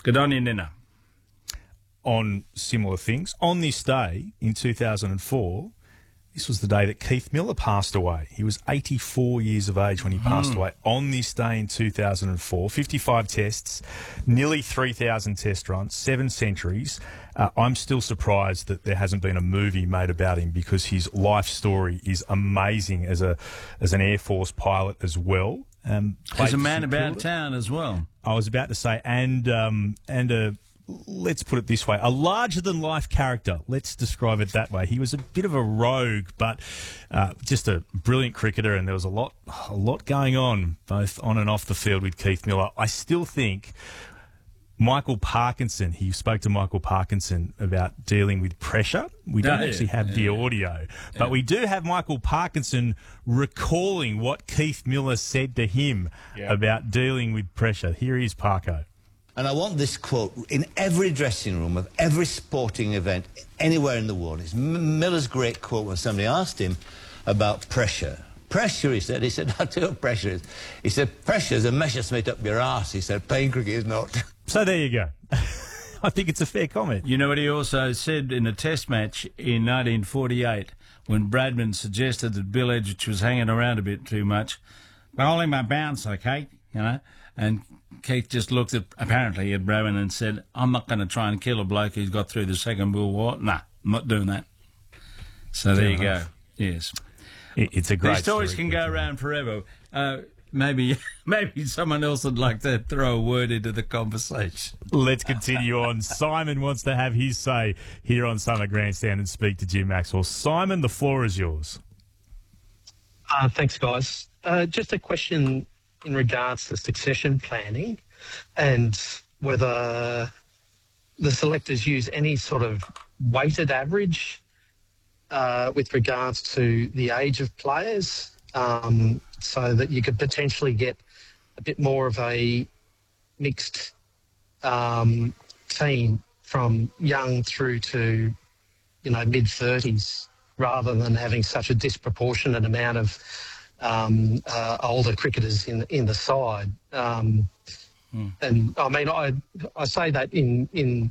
Good on you, Nina. On similar things, on this day in 2004, this was the day that Keith Miller passed away. He was 84 years of age when he passed away. On this day in 2004, 55 tests, nearly 3,000 test runs, 7 centuries. I'm still surprised that there hasn't been a movie made about him because his life story is amazing as an Air Force pilot as well. He's a man about town as well. I was about to say, and let's put it this way, a larger-than-life character. Let's describe it that way. He was a bit of a rogue, but just a brilliant cricketer, and there was a lot going on, both on and off the field with Keith Miller. I still think Michael Parkinson, he spoke to Michael Parkinson about dealing with pressure. We don't actually have the audio, but we do have Michael Parkinson recalling what Keith Miller said to him about dealing with pressure. Here is Parko. And I want this quote in every dressing room of every sporting event anywhere in the world. It's Miller's great quote when somebody asked him about pressure. Pressure, he said, I tell you what pressure is. He said, pressure is a Messerschmitt up your arse. He said, playing cricket is not. So there you go. I think it's a fair comment. You know what he also said in a test match in 1948 when Bradman suggested that Bill Edrich was hanging around a bit too much. Bowl him a bounce, okay, you know, and Keith just looked apparently at Bradman and said, I'm not going to try and kill a bloke who's got through the Second World War. Nah, I'm not doing that. So there you go. Yes. It's a great These stories can go around forever. Maybe someone else would like to throw a word into the conversation. Let's continue on. Simon wants to have his say here on Summer Grandstand and speak to Jim Maxwell. Simon, the floor is yours. Thanks, guys. Just a question in regards to succession planning and whether the selectors use any sort of weighted average with regards to the age of players, so that you could potentially get a bit more of a mixed team from young through to, mid-30s, rather than having such a disproportionate amount of older cricketers in the side. And I mean, I say that in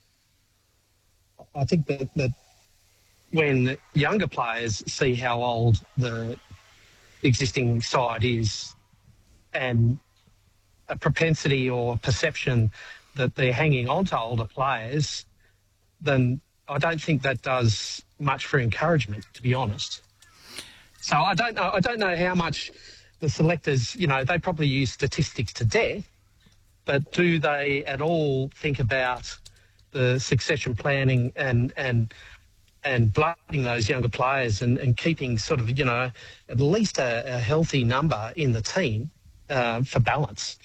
I think that when younger players see how old the existing side is and a propensity or perception that they're hanging on to older players, then I don't think that does much for encouragement, to be honest. So I don't know how much the selectors, they probably use statistics to death, but do they at all think about the succession planning and blooding those younger players and keeping sort of, at least a healthy number in the team for balance?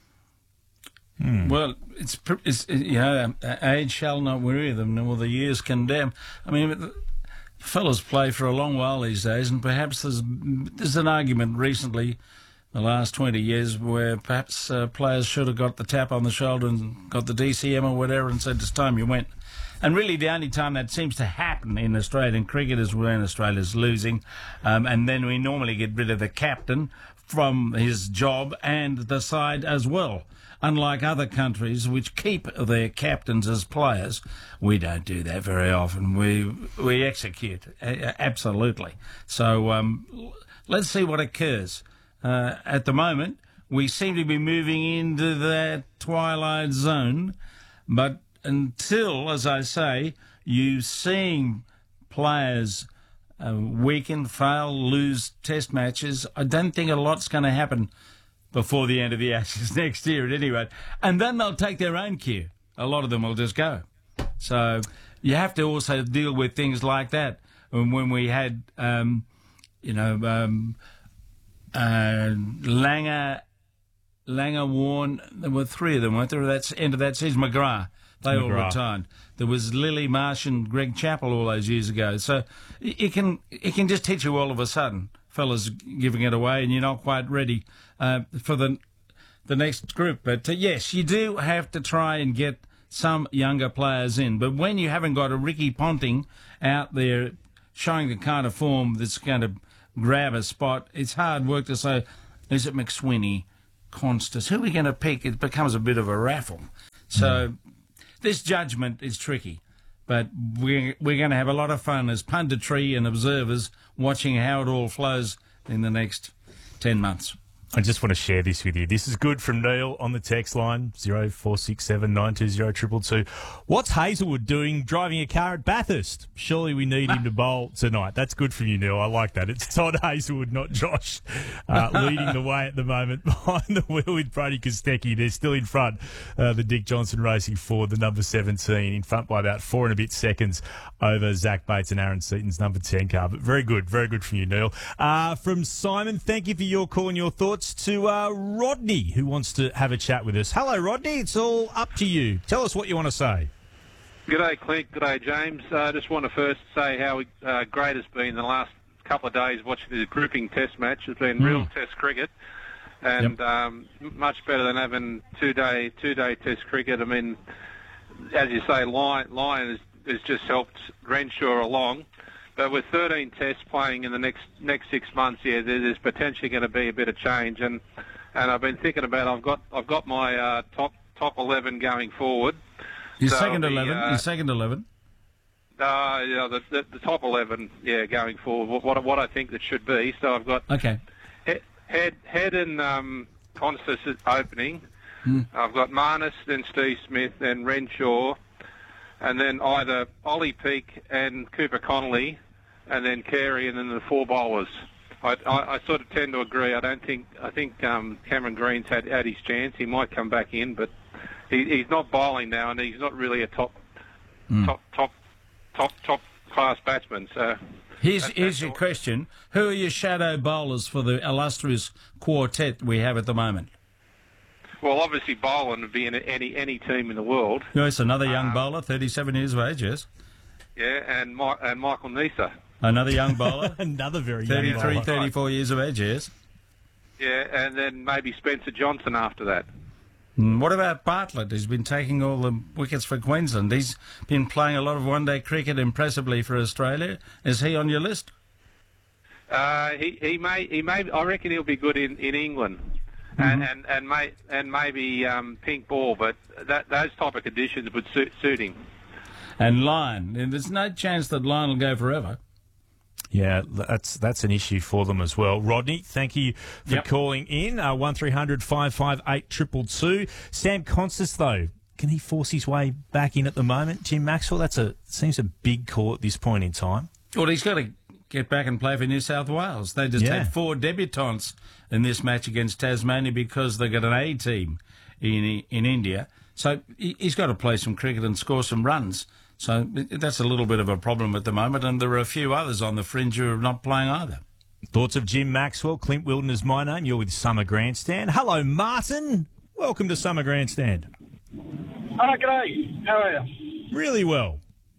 Well, it's age shall not weary them, nor the years condemn. I mean, fellas play for a long while these days, and perhaps there's an argument recently, the last 20 years, where perhaps players should have got the tap on the shoulder and got the DCM or whatever and said, it's time you went. And really the only time that seems to happen in Australian cricket is when Australia's losing, and then we normally get rid of the captain from his job and the side as well. Unlike other countries which keep their captains as players, we don't do that very often. We execute, absolutely. So let's see what occurs. At the moment, we seem to be moving into that twilight zone, but until, as I say, you seeing players weaken, fail, lose test matches, I don't think a lot's going to happen before the end of the Ashes next year at any rate. And then they'll take their own cue. A lot of them will just go. So you have to also deal with things like that. And when we had, Langer, Warne, there were 3 of them, weren't there? That's end of that season. McGrath, they all retired. There was Lily Marsh and Greg Chappell all those years ago. So it can just hit you all of a sudden, fellas giving it away, and you're not quite ready for the next group. But yes, you do have to try and get some younger players in. But when you haven't got a Ricky Ponting out there showing the kind of form that's going to grab a spot, it's hard work to say, is it McSweeney, Constas? Who are we going to pick? It becomes a bit of a raffle. So this judgment is tricky. But we're going to have a lot of fun as punditry and observers watching how it all flows in the next 10 months. I just want to share this with you. This is good from Neil on the text line, 0467 920 222. What's Hazelwood doing driving a car at Bathurst? Surely we need him to bowl tonight. That's good from you, Neil. I like that. It's Todd Hazelwood, not Josh, leading the way at the moment behind the wheel with Brody Kostecki. They're still in front. The Dick Johnson Racing Ford, the number 17, in front by about 4 and a bit seconds over Zach Bates and Aaron Seaton's number 10 car. But very good from you, Neil. From Simon, thank you for your call and your thoughts. To Rodney, who wants to have a chat with us. Hello, Rodney. It's all up to you. Tell us what you want to say. G'day, Clint. G'day, James. I just want to first say how great it's been the last couple of days watching the grouping test match. It's been real test cricket, and much better than having two-day test cricket. I mean, as you say, Lyon has just helped Renshaw along. But with 13 tests playing in the next 6 months, there's potentially going to be a bit of change. And I've been thinking about I've got my top 11 going forward. Your second 11. Your second 11. The top 11. Going forward. What I think that should be. So I've got Head and Constance opening. I've got Marnus, then Steve Smith, then Renshaw. And then either Ollie Peake and Cooper Connolly, and then Carey, and then the 4 bowlers. I sort of tend to agree. I think Cameron Green's had his chance. He might come back in, but he's not bowling now, and he's not really a top class batsman. So here's your question: who are your shadow bowlers for the illustrious quartet we have at the moment? Well, obviously, Boland would be in any team in the world. Yes, another young bowler, 37 years of age, yes. Yeah, and Michael Neser. Another young bowler. Another very young bowler. 34 years of age, yes. Yeah, and then maybe Spencer Johnson after that. What about Bartlett? He's been taking all the wickets for Queensland. He's been playing a lot of one-day cricket impressively for Australia. Is he on your list? He may. I reckon he'll be good in England. And maybe pink ball, but those type of conditions would suit him. And Lyon, and there's no chance that Lyon will go forever. Yeah, that's an issue for them as well. Rodney, thank you for calling in. 1300 558 222. Sam Constance, though, can he force his way back in at the moment? Jim Maxwell, seems a big call at this point in time. Well, he's got to get back and play for New South Wales. They just had 4 debutants in this match against Tasmania because they got an A team in India. So he's got to play some cricket and score some runs. So that's a little bit of a problem at the moment, and there are a few others on the fringe who are not playing either. Thoughts of Jim Maxwell? Clint Wilton is my name. You're with Summer Grandstand. Hello, Martin. Welcome to Summer Grandstand. G'day. How are you? Really well.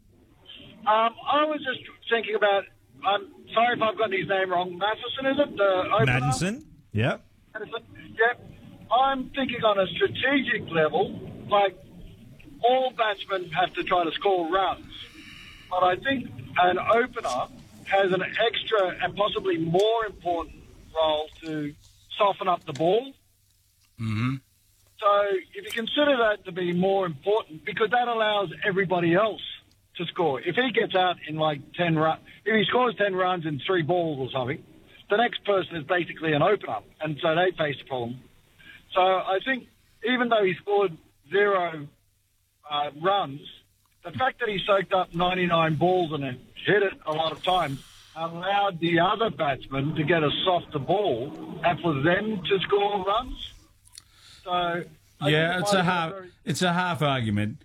I was just thinking about... I'm sorry if I've got his name wrong. Matheson, is it? Madison? Yep. Madison? Yep. I'm thinking on a strategic level, like all batsmen have to try to score runs. But I think an opener has an extra and possibly more important role to soften up the ball. Mm-hmm. So if you consider that to be more important, because that allows everybody else to score. If he gets out in like 10 runs, if he scores 10 runs in 3 balls or something, the next person is basically an opener, and so they face a problem. So I think even though he scored 0 runs, the fact that he soaked up 99 balls and hit it a lot of times allowed the other batsmen to get a softer ball and for them to score runs. So yeah, it's a half argument.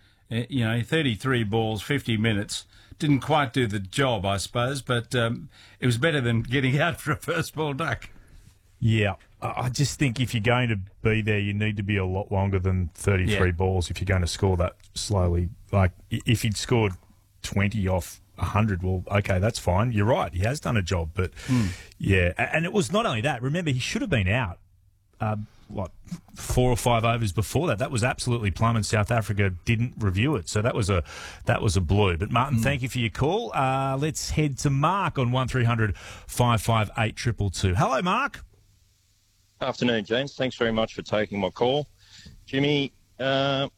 33 balls, 50 minutes. Didn't quite do the job, I suppose, but it was better than getting out for a first ball duck. Yeah, I just think if you're going to be there, you need to be a lot longer than 33 balls if you're going to score that slowly. Like, if he'd scored 20 off 100, well, okay, that's fine. You're right, he has done a job, but yeah. And it was not only that. Remember, he should have been out 4 or 5 overs before that. That was absolutely plumb, and South Africa didn't review it. So that was a blue. But Martin, thank you for your call. Let's head to Mark on 1300 558 222. Hello, Mark. Afternoon, James. Thanks very much for taking my call. Jimmy,